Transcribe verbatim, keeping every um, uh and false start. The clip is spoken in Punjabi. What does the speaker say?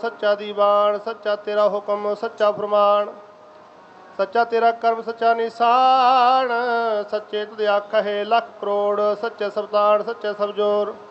ਸੱਚਾ ਦੀਵਾਨ, ਸੱਚਾ ਤੇਰਾ ਹੁਕਮ, ਸੱਚਾ ਫਰਮਾਨ, ਸੱਚਾ ਤੇਰਾ ਕਰਮ, ਸੱਚਾ ਨਿਸ਼ਾਨ, ਸੱਚੇ ਤੁਧ ਆਖੇ ਲੱਖ ਕਰੋੜ, ਸੱਚੇ ਸਬਦਾਨ, ਸੱਚੇ ਸਬਜੋਰ।